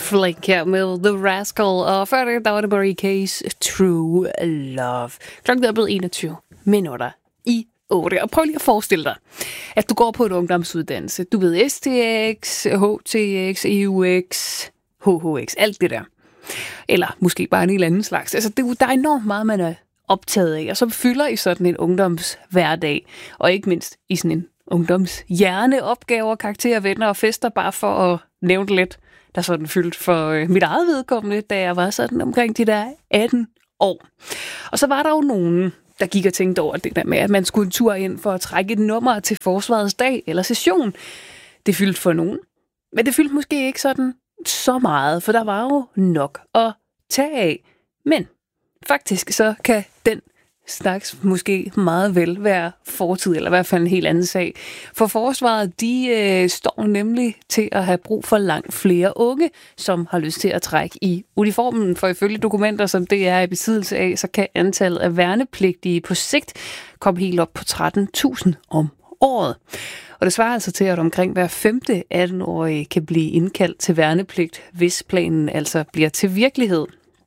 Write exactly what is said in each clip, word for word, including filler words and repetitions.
Flake her med The Rascal, og før det, der var det Marie K's True Love. Klokken er blevet enogtyve minutter i otte, og prøv lige at forestille dig, at du går på en ungdomsuddannelse. Du ved S T X, H T X, E U X, H H X, alt det der. Eller måske bare en helt anden slags. Altså, det, der er enormt meget, man er optaget af, og så fylder i sådan en ungdomshverdag, og ikke mindst i sådan en ungdomshjerne, opgaver, karakterer, venner og fester, bare for at nævne det lidt, der sådan fyldt for øh, mit eget vedkommende, da jeg var sådan omkring de der atten år. Og så var der jo nogen, der gik og tænkte over det der med, at man skulle en tur ind for at trække et nummer til forsvarets dag eller session. Det fyldte for nogen, men det fyldte måske ikke sådan så meget, for der var jo nok at tage af. Men faktisk så kan den slags måske meget vel være fortid, eller i hvert fald en helt anden sag. For forsvaret, de øh, står nemlig til at have brug for langt flere unge, som har lyst til at trække i uniformen. For ifølge dokumenter, som det er i besiddelse af, så kan antallet af værnepligtige på sigt komme helt op på tretten tusind om året. Og det svarer altså til, at omkring hver femte atten-årige kan blive indkaldt til værnepligt, hvis planen altså bliver til virkelighed.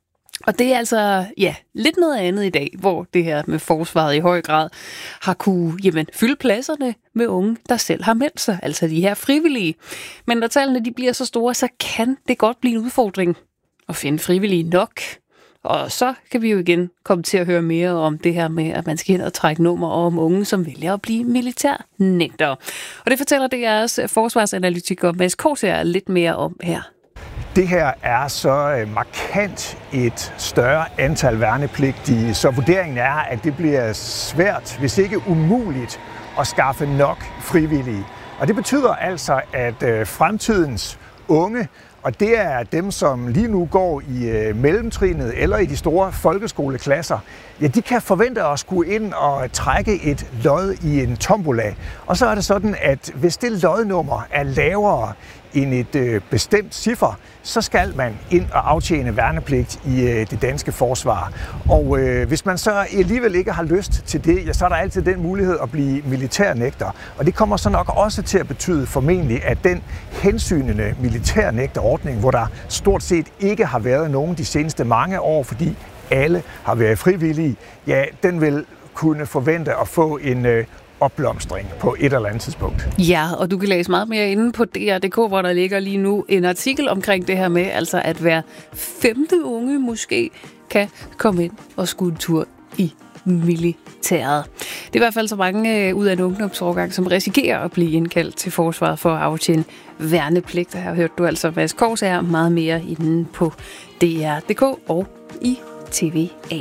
Og det er altså, ja, lidt noget andet i dag, hvor det her med forsvaret i høj grad har kunne, jamen, fylde pladserne med unge, der selv har meldt sig, altså de her frivillige. Men når tallene de bliver så store, så kan det godt blive en udfordring at finde frivillige nok. Og så kan vi jo igen komme til at høre mere om det her med, at man skal hen og trække nummer om unge, som vælger at blive militærnægtere. Og det fortæller D R's forsvarsanalytiker Mads Korsager lidt mere om her. Det her er så markant et større antal værnepligtige, så vurderingen er, at det bliver svært, hvis ikke umuligt, at skaffe nok frivillige. Og det betyder altså, at fremtidens unge, og det er dem, som lige nu går i mellemtrinet eller i de store folkeskoleklasser, ja, de kan forvente at skulle ind og trække et lod i en tombola. Og så er det sådan, at hvis det lodnummer er lavere end et øh, bestemt ciffer, så skal man ind og aftjene værnepligt i øh, det danske forsvar. Og øh, hvis man så alligevel ikke har lyst til det, ja, så er der altid den mulighed at blive militærnægter. Og det kommer så nok også til at betyde formentlig, at den hensynende militærnægterordning, hvor der stort set ikke har været nogen de seneste mange år, fordi alle har været frivillige, ja, den vil kunne forvente at få en øh, opblomstring på et eller andet tidspunkt. Ja, og du kan læse meget mere inde på D R punktum d k, hvor der ligger lige nu en artikel omkring det her med, altså at hver femte unge måske kan komme ind og skulle en tur i militæret. Det er i hvert fald så mange øh, ud af en ungdomsårgang, som risikerer at blive indkaldt til forsvaret for at aftjene værnepligt. Her hørte du altså Mads Korsager meget mere inde på D R punktum d k og i T V A.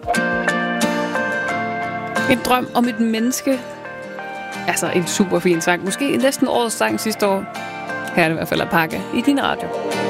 En drøm om et menneske. Altså en super fin sang. Måske næsten årets sang sidste år. Her er det i hvert fald at pakke i din radio.